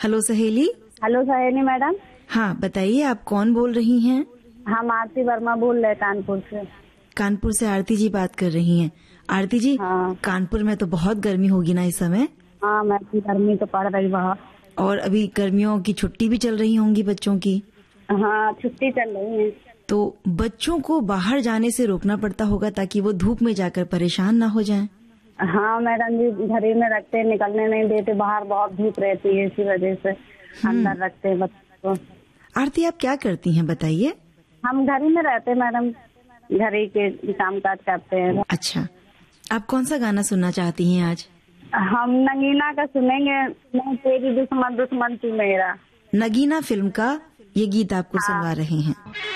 Hello सहेली। Hello सहेली madam. हाँ बताइए, आप कौन बोल रही हैं? हम आरती वर्मा बोल रहे हैं कानपुर से। कानपुर से आरती जी बात कर रही हैं। आरती जी, हाँ। कानपुर में तो बहुत गर्मी होगी ना इस समय? हाँ मैडम, गर्मी तो पड़ रही बहुत। और अभी गर्मियों की छुट्टी भी चल रही होंगी बच्चों की। हाँ छुट्टी चल रही है। तो बच्चों को बाहर जाने से रोकना पड़ता होगा ताकि वो धूप में जाकर परेशान ना हो जाएं। हाँ मैडम जी, घर ही में रखते, निकलने नहीं देते, बाहर बहुत धूप रहती है, इसी वजह से अंदर रखते हैं बच्चों को। आरती, आप क्या करती हैं बताइए? हम घर ही में रहते हैं मैडम, घर ही के काम काज करते हैं। अच्छा, आप कौन सा गाना सुनना चाहती हैं आज? हम नगीना का सुनेंगे, मैं तेरी दुश्मन दुश्मन तू मेरा। नगीना फिल्म का ये गीत आपको सुनवा रहे हैं।